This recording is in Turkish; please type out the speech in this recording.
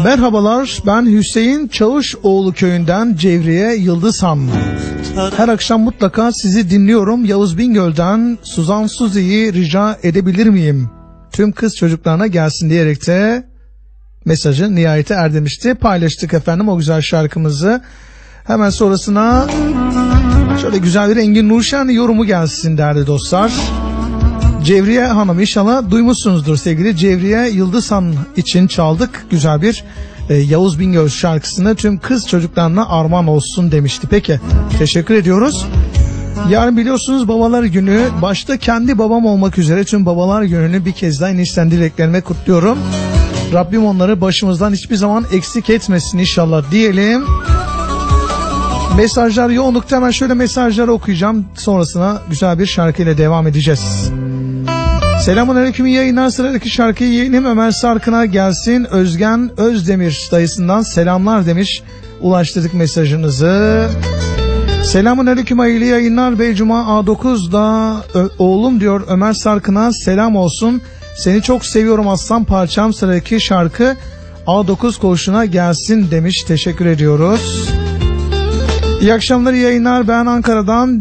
Merhabalar, ben Hüseyin Çavuşoğlu köyünden Cevriye Yıldızhan. Her akşam mutlaka sizi dinliyorum. Yavuz Bingöl'den Suzan Suzi'yi rica edebilir miyim? Tüm kız çocuklarına gelsin diyerek de mesajı nihayete erdirmişti. Paylaştık efendim o güzel şarkımızı. Hemen sonrasına şöyle güzel bir Engin Nurşen yorumu gelsin değerli dostlar. Cevriye Hanım, inşallah duymuşsunuzdur sevgili Cevriye Yıldızhan için çaldık. Güzel bir Yavuz Bingöl şarkısını tüm kız çocuklarına armağan olsun demişti. Peki, teşekkür ediyoruz. Yarın biliyorsunuz babalar günü. Başta kendi babam olmak üzere tüm babalar gününü bir kez daha en içten dileklerime kutluyorum. Rabbim onları başımızdan hiçbir zaman eksik etmesin inşallah diyelim. Mesajlar yoğunlukta, hemen şöyle mesajları okuyacağım. Sonrasına güzel bir şarkıyla devam edeceğiz. Selamünaleyküm, iyi yayınlar. Sıradaki şarkıyı yeğenim Ömer Sarkın'a gelsin. Özgen Özdemir dayısından selamlar demiş. Ulaştırdık mesajınızı. Selamünaleyküm, hayırlı yayınlar. Beycuma A9'da oğlum diyor Ömer Sarkın'a selam olsun. Seni çok seviyorum aslan parçam. Sıradaki şarkı A9 koğuşuna gelsin demiş. Teşekkür ediyoruz. İyi akşamlar, iyi yayınlar. Ben Ankara'dan